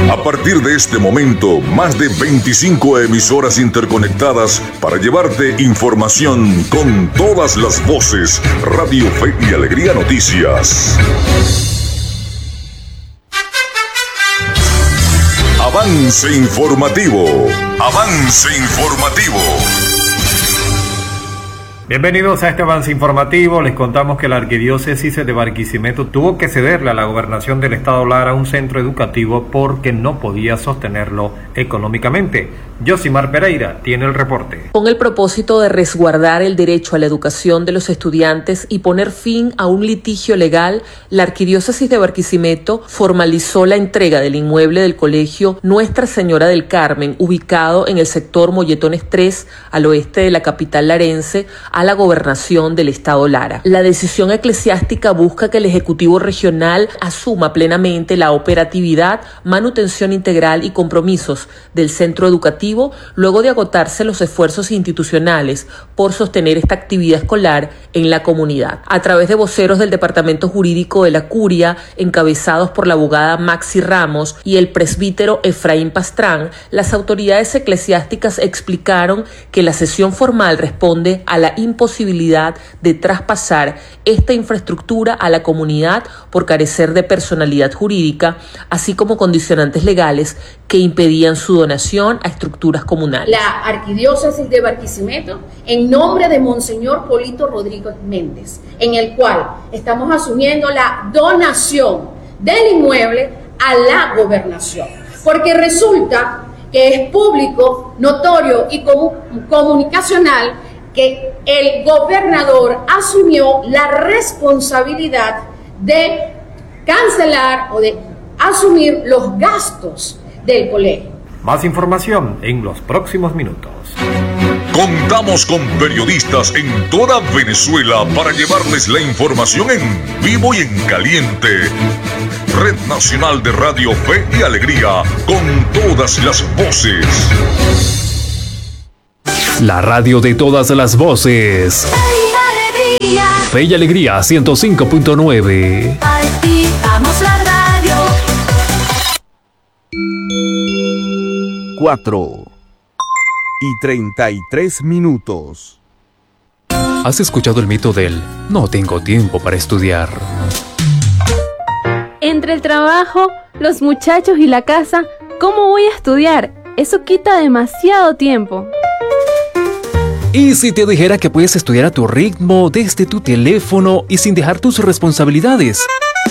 A partir de este momento, más de 25 emisoras interconectadas para llevarte información con todas las voces. Radio Fe y Alegría Noticias. Avance informativo. Avance informativo. Bienvenidos a este avance informativo. Les contamos que la Arquidiócesis de Barquisimeto tuvo que cederle a la Gobernación del Estado Lara un centro educativo porque no podía sostenerlo económicamente. Yosimar Pereira tiene el reporte. Con el propósito de resguardar el derecho a la educación de los estudiantes y poner fin a un litigio legal, la Arquidiócesis de Barquisimeto formalizó la entrega del inmueble del colegio Nuestra Señora del Carmen, ubicado en el sector Molletones 3, al oeste de la capital larense, a la Gobernación del Estado Lara. La decisión eclesiástica busca que el Ejecutivo Regional asuma plenamente la operatividad, manutención integral y compromisos del centro educativo luego de agotarse los esfuerzos institucionales por sostener esta actividad escolar en la comunidad. A través de voceros del Departamento Jurídico de la Curia, encabezados por la abogada Maxi Ramos y el presbítero Efraín Pastrán, las autoridades eclesiásticas explicaron que la sesión formal responde a la imposibilidad de traspasar esta infraestructura a la comunidad por carecer de personalidad jurídica, así como condicionantes legales que impedían su donación a estructuras comunales. La Arquidiócesis de Barquisimeto, en nombre de Monseñor Polito Rodríguez Méndez, en el cual estamos asumiendo la donación del inmueble a la gobernación, porque resulta que es público, notorio y comunicacional que el gobernador asumió la responsabilidad de cancelar o de asumir los gastos del colegio. Más información en los próximos minutos. Contamos con periodistas en toda Venezuela para llevarles la información en vivo y en caliente. Red Nacional de Radio Fe y Alegría, con todas las voces. La radio de todas las voces. Fe y Alegría 105.9. Activamos la radio. 4:33. ¿Has escuchado el mito del no tengo tiempo para estudiar? Entre el trabajo, los muchachos y la casa, ¿cómo voy a estudiar? Eso quita demasiado tiempo. ¿Y si te dijera que puedes estudiar a tu ritmo, desde tu teléfono y sin dejar tus responsabilidades?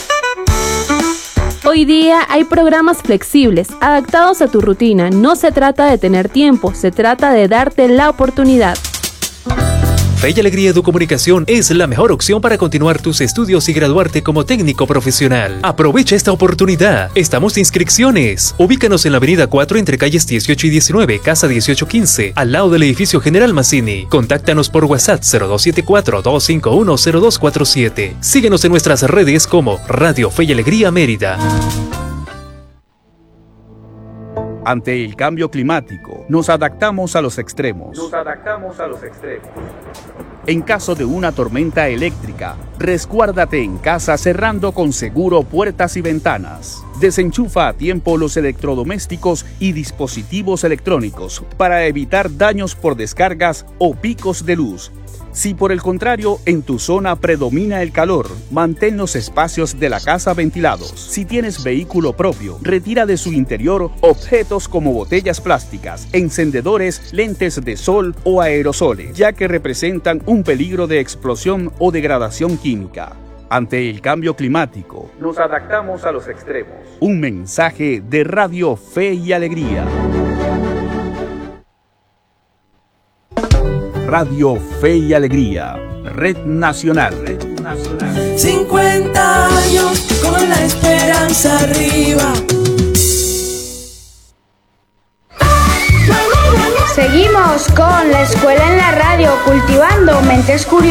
Hoy día hay programas flexibles, adaptados a tu rutina. No se trata de tener tiempo, se trata de darte la oportunidad. Fe y Alegría Educomunicación es la mejor opción para continuar tus estudios y graduarte como técnico profesional. Aprovecha esta oportunidad. Estamos de inscripciones. Ubícanos en la avenida 4 entre calles 18 y 19, casa 1815, al lado del edificio General Mazzini. Contáctanos por WhatsApp 0274-251-0247. Síguenos en nuestras redes como Radio Fe y Alegría Mérida. Ante el cambio climático, nos adaptamos a los extremos. En caso de una tormenta eléctrica, resguárdate en casa cerrando con seguro puertas y ventanas. Desenchufa a tiempo los electrodomésticos y dispositivos electrónicos para evitar daños por descargas o picos de luz. Si por el contrario en tu zona predomina el calor, mantén los espacios de la casa ventilados. Si tienes vehículo propio, retira de su interior objetos como botellas plásticas, encendedores, lentes de sol o aerosoles, ya que representan un peligro de explosión o degradación química. Ante el cambio climático, nos adaptamos a los extremos. Un mensaje de Radio Fe y Alegría. Radio Fe y Alegría, Red Nacional. 50 años con la esperanza arriba. Seguimos con la escuela en la radio, cultivando mentes curiosas.